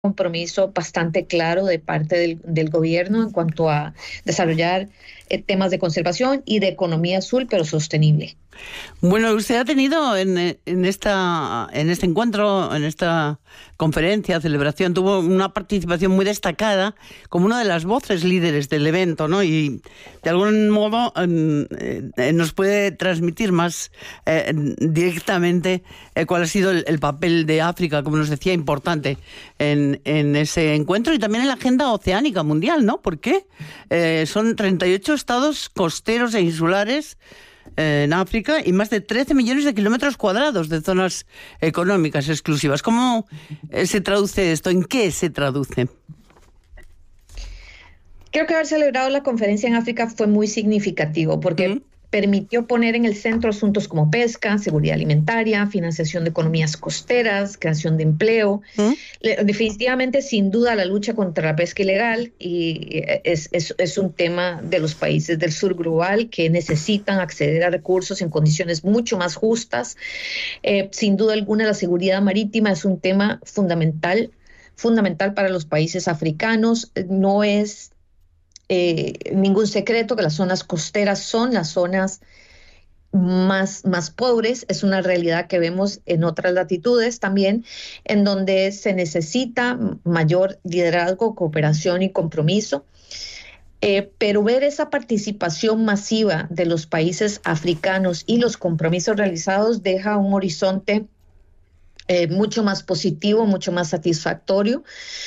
compromiso bastante claro de parte del gobierno en cuanto a desarrollar temas de conservación y de economía azul, pero sostenible. Bueno, usted ha tenido en este encuentro, en esta conferencia, celebración, tuvo una participación muy destacada como una de las voces líderes del evento, ¿no? Y de algún modo nos puede transmitir más directamente cuál ha sido el papel de África, como nos decía, importante en ese encuentro y también en la agenda oceánica mundial, ¿no? Porque son 38 estados costeros e insulares en África y más de 13 millones de kilómetros cuadrados de zonas económicas exclusivas. ¿Cómo se traduce esto? ¿En qué se traduce? Creo que haber celebrado la conferencia en África fue muy significativo porque permitió poner en el centro asuntos como pesca, seguridad alimentaria, financiación de economías costeras, creación de empleo. Definitivamente, sin duda, la lucha contra la pesca ilegal y es un tema de los países del sur global que necesitan acceder a recursos en condiciones mucho más justas. Sin duda alguna, la seguridad marítima es un tema fundamental para los países africanos. No es ningún secreto que las zonas costeras son las zonas más pobres. Es una realidad que vemos en otras latitudes también, en donde se necesita mayor liderazgo, cooperación y compromiso. Pero ver esa participación masiva de los países africanos y los compromisos realizados deja un horizonte mucho más positivo, mucho más satisfactorio.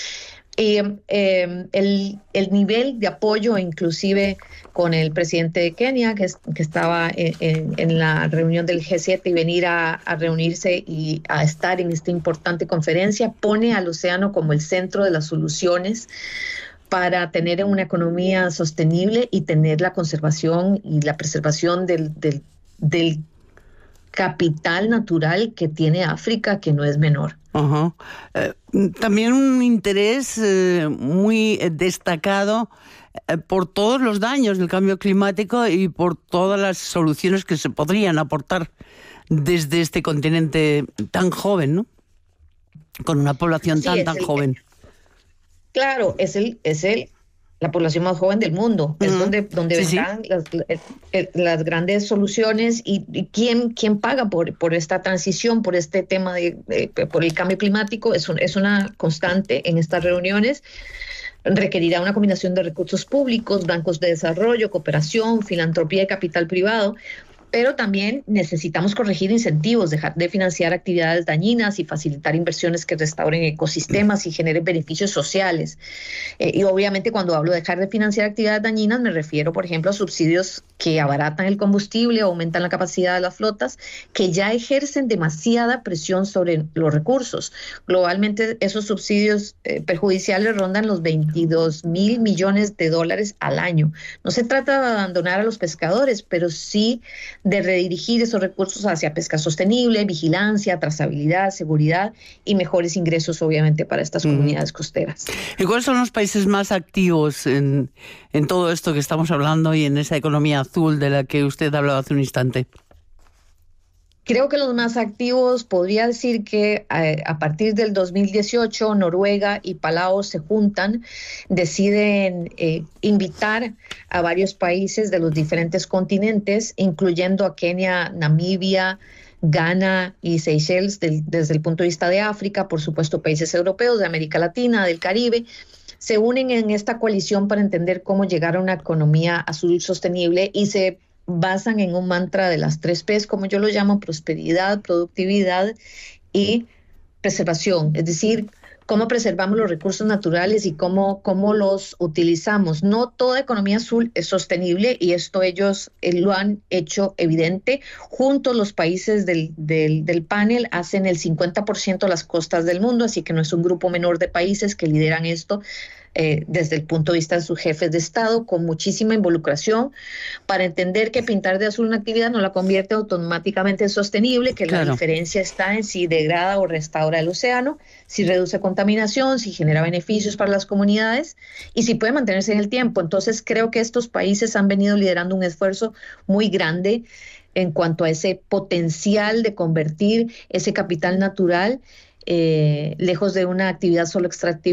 El nivel de apoyo, inclusive con el presidente de Kenia, que estaba en la reunión del G7 y venir a reunirse y a estar en esta importante conferencia, pone al océano como el centro de las soluciones para tener una economía sostenible y tener la conservación y la preservación del capital natural que tiene África, que no es menor. Uh-huh. También un interés muy destacado por todos los daños del cambio climático y por todas las soluciones que se podrían aportar desde este continente tan joven, ¿no? Con una población tan joven. Claro, es la población más joven del mundo. Es donde vendrán las grandes soluciones y quién paga por esta transición, por este tema por el cambio climático. Es una constante en estas reuniones. Requerirá una combinación de recursos públicos, bancos de desarrollo, cooperación, filantropía y capital privado. Pero también necesitamos corregir incentivos, dejar de financiar actividades dañinas y facilitar inversiones que restauren ecosistemas y generen beneficios sociales. Y obviamente cuando hablo de dejar de financiar actividades dañinas me refiero, por ejemplo, a subsidios que abaratan el combustible, aumentan la capacidad de las flotas, que ya ejercen demasiada presión sobre los recursos. Globalmente esos subsidios perjudiciales rondan los 22,000 millones de dólares al año. No se trata de abandonar a los pescadores, pero sí de redirigir esos recursos hacia pesca sostenible, vigilancia, trazabilidad, seguridad y mejores ingresos, obviamente, para estas comunidades costeras. ¿Y cuáles son los países más activos en todo esto que estamos hablando y en esa economía azul de la que usted hablaba hace un instante? Creo que los más activos, podría decir que a partir del 2018, Noruega y Palau se juntan, deciden invitar a varios países de los diferentes continentes, incluyendo a Kenia, Namibia, Ghana y Seychelles, desde el punto de vista de África, por supuesto países europeos, de América Latina, del Caribe. Se unen en esta coalición para entender cómo llegar a una economía azul sostenible y se basan en un mantra de las 3 P's, como yo lo llamo: prosperidad, productividad y preservación. Es decir, cómo preservamos los recursos naturales y cómo los utilizamos. No toda economía azul es sostenible y esto ellos lo han hecho evidente. Juntos los países del panel hacen el 50% de las costas del mundo, así que no es un grupo menor de países que lideran esto. Desde el punto de vista de sus jefes de Estado, con muchísima involucración, para entender que pintar de azul una actividad no la convierte automáticamente en sostenible, que la diferencia está en si degrada o restaura el océano, si reduce contaminación, si genera beneficios para las comunidades y si puede mantenerse en el tiempo. Entonces creo que estos países han venido liderando un esfuerzo muy grande en cuanto a ese potencial de convertir ese capital natural lejos de una actividad solo extractiva